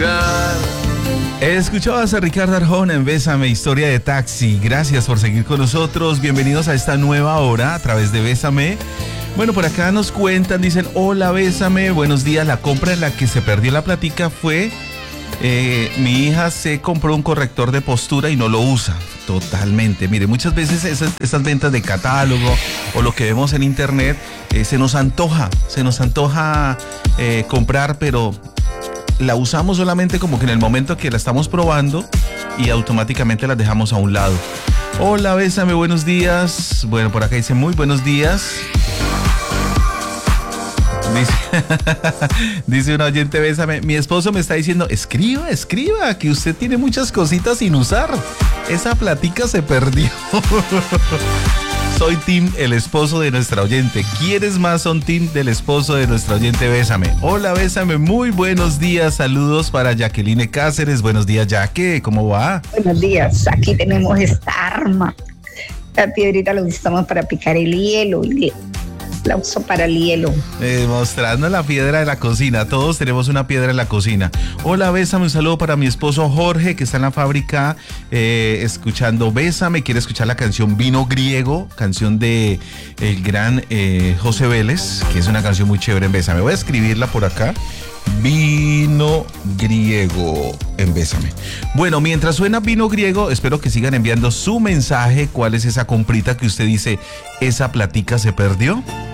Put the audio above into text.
lugar. Escuchabas a Ricardo Arjona en Bésame, historia de taxi. Gracias por seguir con nosotros. Bienvenidos a esta nueva hora a través de Bésame. Bueno, por acá nos cuentan, dicen, hola Bésame, buenos días. La compra en la que se perdió la platica fue, mi hija se compró un corrector de postura y no lo usa. Totalmente. Mire, muchas veces esas ventas de catálogo o lo que vemos en internet, se nos antoja comprar, pero la usamos solamente como que en el momento que la estamos probando y automáticamente las dejamos a un lado. Hola, Bésame, buenos días. Bueno, por acá dice muy buenos días. Dice un oyente, Bésame, mi esposo me está diciendo, escriba, que usted tiene muchas cositas sin usar. Esa platica se perdió. Soy team el esposo de nuestra oyente. ¿Quiénes más son team del esposo de nuestra oyente? Bésame. Hola, Bésame, muy buenos días. Saludos para Jacqueline Cáceres. Buenos días, Jaque, ¿cómo va? Buenos días, aquí tenemos esta arma. La piedrita la usamos para picar el hielo y la uso para el hielo. Mostrando la piedra de la cocina. Todos tenemos una piedra en la cocina. Hola, Bésame, un saludo para mi esposo Jorge, que está en la fábrica escuchando Bésame. Quiere escuchar la canción Vino Griego, canción de el gran José Vélez, que es una canción muy chévere en Bésame. Voy a escribirla por acá. Vino Griego en Bésame. Bueno, mientras suena Vino Griego, espero que sigan enviando su mensaje. ¿Cuál es esa comprita que usted dice, esa platica se perdió?